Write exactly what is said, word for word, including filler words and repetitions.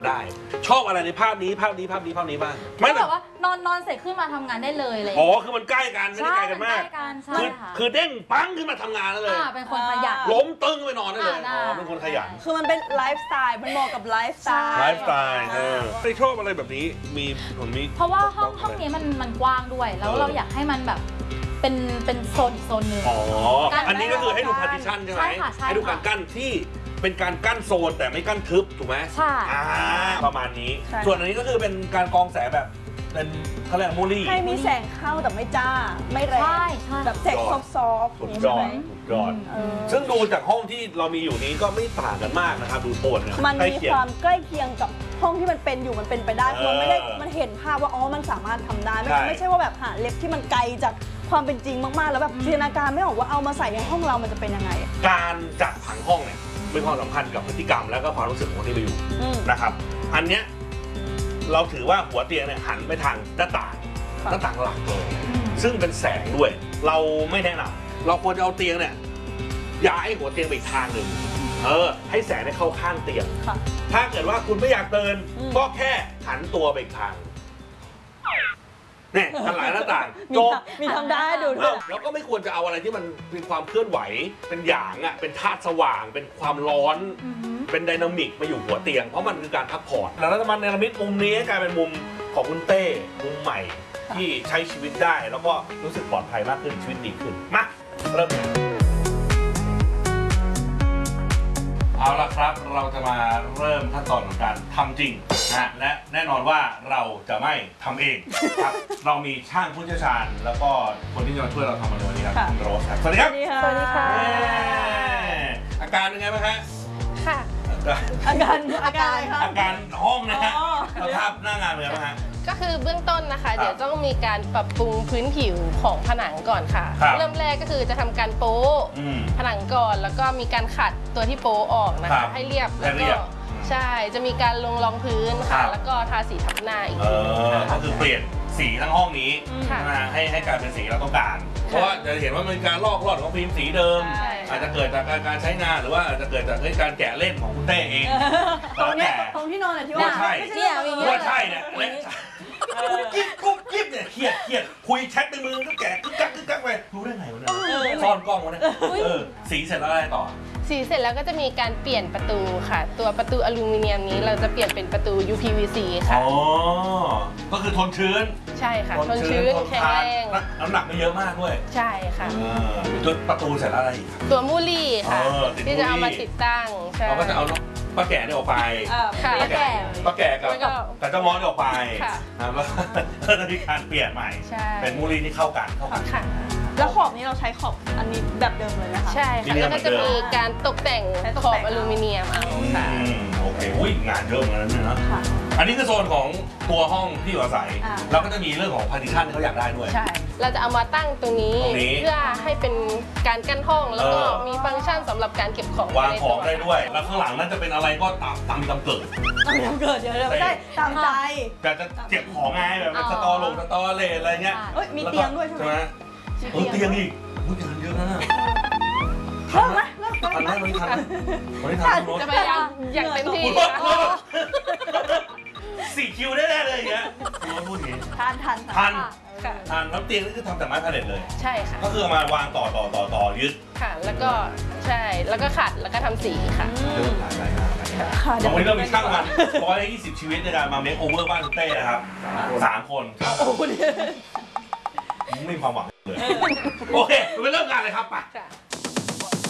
ได้ชอบอะไรในภาพนี้ภาพนี้ภาพนี้ภาพนี้บ้างไม่แบบว่านอนนอนเสร็จขึ้นมาทำงานได้เลยเลยอ๋อคือมันใกล้กันไม่ได้ไกลกันมากคือคือเด้งปังขึ้นมาทำงานแล้วเลยเป็นคนขยันล้มตึงไปนอนได้เลยอ๋อเป็นคนขยันคือมันเป็นไลฟ์สไตล์มันเหมาะกับไลฟ์สไตล์ไลฟ์สไตล์เออไม่ชอบอะไรแบบนี้มีผมมีเพราะว่าห้องห้องนี้มันมันกว้างด้วยแล้วเราอยากให้มันแบบเป็นเป็นโซนอีกโซนหนึ่งอ๋ออันนี้ก็คือให้ดูพาร์ติชันใช่ไหมให้ดูการกั้นที่เป็นการกั้นโซนแต่ไม่กั้นทึบถูกไหมใช่ประมาณนี้ส่วนอันนี้ก็คือเป็นการกองแสงแบบเป็นเขาเรียกมูลี่ให้มีแสงเข้าแต่ไม่จ้าไม่แรงแบบแสงซอฟต์สุดยอดสุดยอดซึ่งดูจากห้องที่เรามีอยู่นี้ก็ไม่ต่างกันมากนะครับดูโทนเนี่ยมันมีความใกล้เคียงกับห้องที่มันเป็นอยู่มันเป็นไปได้คือมันไม่ได้มันเห็นภาพว่าอ๋อมันสามารถทำได้ไม่ไม่ใช่ว่าแบบหาเล็บที่มันไกลจากความเป็นจริงมากๆแล้วแบบจินตนาการไม่ออกว่าเอามาใส่ในห้องเรามันจะเป็นยังไงการจัดผังห้องเนี่ยมีความสำคัญกับพฤติกรรมแล้วก็ความรู้สึกของคนที่ไปอยู่นะครับอันเนี้ยเราถือว่าหัวเตียงเนี่ยหันไปทางหน้าต่างหน้าต่างหลักเลยซึ่งเป็นแสงด้วยเราไม่แนะนำเราควรจะเอาเตียงเนี่ยย้ายหัวเตียงไปอีกทางหนึ่งเออให้แสงได้เข้าข้างเตียงถ้าเกิดว่าคุณไม่อยากเดินก็แค่หันตัวไปอีกทางเนี่ยหันหลังหน้าต่างจบมีทำได้ดูด้วยแล้วก็ไม่ควรจะเอาอะไรที่มันเป็นความเคลื่อนไหวเป็นหยางอ่ะเป็นธาตุสว่างเป็นความร้อนเป็นไดนามิกมาอยู่หัวเตียงเพราะมันคือการพักผ่อนแล้วรัฐบาลเนรมิตมุมนี้กลายเป็นมุมของคุณเต้มุมใหม่ที่ใช้ชีวิตได้แล้วก็รู้สึกปลอดภัยมากขึ้นชีวิตดีขึ้นมาเริ่มกันเอาละครับเราจะมาเริ่มขั้นตอนของการทำจริงนะและแน่นอนว่าเราจะไม่ทำเองครับเรามีช่างผู้เชี่ยวชาญแล้วก็คนที่จะมาช่วยเราทำในวันนี้ครับคุณโรสครับสวัสดีครับสวัสดีค่ะอาการเป็นไงบ้างฮะค่ะอาการอาการอะไรครับอาการห้องนะฮะสภาพหน้างานเป็นไงบ้างฮะก็คือเบื้องต้นนะคะเดี๋ยวต้องมีการปรับปรุงพื้นผิวของผนังก่อนค่ะเริ่มแรกก็คือจะทำการโป๊ผนังก่อนแล้วก็มีการขัดตัวที่โป๊ออกนะคะให้เรียบแล้วก็ใช่จะมีการลงรองพื้นค่ะแล้วก็ทาสีทับหน้าอีกทีก็คือเปลี่ยนสีทั้งห้องนี้ให้ให้กลายเป็นสีเราต้องการเพราะว่าจะเห็นว่ามันการลอกลอดของฟิล์มสีเดิมอาจจะเกิดจากการใช้งานหรือว่าอาจจะเกิดจากการแกะเล่นของคุณเต้เองตรงนี้ตรงที่นอนเนี่ยที่ว่าใช่ว่าใช่เนี่ยกุ๊บกิ๊บกุ๊บกิ๊บเนี่ยเครียดเครียดคุยแชทในมือก็แกะกึ๊กกักกึ๊กกักไปรู้ได้ไงวะเนี่ยซ่อนกล้องวะเนี่ยเออสีเสร็จแล้วอะไรต่อสีเสร็จแล้วก็จะมีการเปลี่ยนประตูค่ะตัวประตูอลูมิเนียมนี้เราจะเปลี่ยนเป็นประตู ยู พี วี ซี ค่ะอ๋อก็คือทนชื้นใช่ค่ะทนชื้นแข็งแรงน้ำหนักไม่เยอะมากด้วยใช่ค่ะตัวประตูเสร็จแล้วอะไรอีกตัวมูลี่ค่ะที่จะเอามาติดตั้งเราก็จะเอาป้าแก่เนี่ยออกไปป้าแก่ป้าแก่กับกับเจ้ามอสออกไปแล้วก็จะมีการเปลี่ยนใหม่เป็นมูลี่ที่เข้ากันเข้ากันแล้วขอบนี้เราใช้ขอบอันนี้แบบเดิมเลยนะคะใช่ค่ะแล้วก็จะมีการตกแต่งขอบอลูมิเนียมเอาค่ะโอเคอุ้ยงานเยอะเหมือนกันนะอันนี้คือโซนของตัวห้องที่อยู่อาศัยแล้วก็จะมีเรื่องของพาร์ติชันที่เขาอยากได้ด้วยใช่เราจะเอามาตั้งตรงนี้เพื่อให้เป็นการกั้นห้องแล้วก็มีฟังก์ชันสำหรับการเก็บของวางของได้ด้วยแล้วข้างหลังนั้นจะเป็นอะไรก็ตามตามตามเกิดตามเกิดเดี๋ยวไม่ได้ตามใจแต่จะเก็บของไงแบบสตอลงสตอเลอะไรเงี้ยมีเตียงด้วยใช่ไหมเออเตียงอีกอุ้ยงานเยอะนะเริ่มไหมเริ่มทันไหมวันนี้ทันวันนี้ทันจะพยายามอย่างเต็มที่สี่คิวได้แน่เลยอย่างเงี้ยพูดอย่างงี้ทันทันทันทันแล้วเตียงนี่คือทำจากไม้พาเลทเลยใช่ค่ะก็คือมาวางต่อต่อต่อต่อยึดค่ะแล้วก็ใช่แล้วก็ขัดแล้วก็ทำสีค่ะวันนี้เรามีช่างมันร้อยยี่สิบชีวิตในการมาเมคโอเวอร์บ้านเต้นะครับสามคนไม่มีความหวังเลยโอเคไปเริ่มงานเลยครับไป